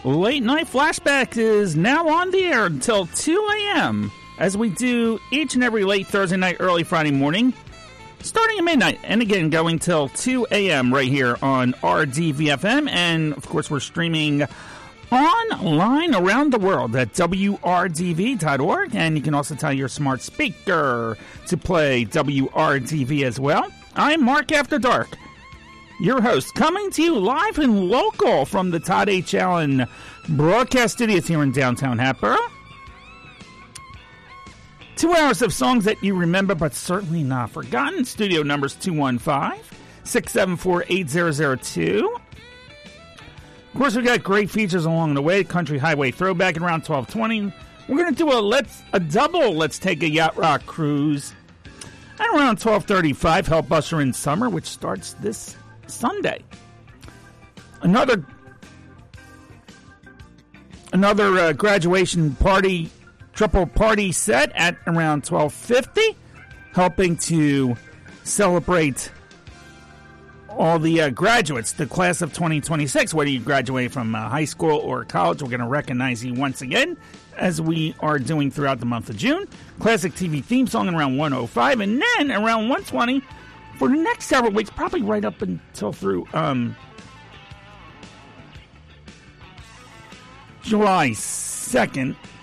Late Night Flashback is now on the air until 2 a.m. as we do each and every late Thursday night, early Friday morning, starting at midnight, and again going till 2 a.m. right here on RDVFM. And, of course, we're streaming online around the world at WRDV.org, and you can also tell your smart speaker to play WRDV as well. I'm Mark After Dark, your host, coming to you live and local from the Todd H. Allen broadcast studios here in downtown Hatboro. 2 hours of songs that you remember but certainly not forgotten. Studio numbers 215-674-8002. Of course, we got great features along the way. Country Highway Throwback at around 12:20. We're going to do a double Let's Take a Yacht Rock Cruise at around 12:35. Help Usher in Summer, which starts this Sunday. Another graduation party, triple party set at around 12:50, helping to celebrate all the graduates, the class of 2026. Whether you graduate from high school or college, we're going to recognize you once again, as we are doing throughout the month of June. Classic TV theme song around 105, and then around 120 for the next several weeks, probably right up until through July 2nd,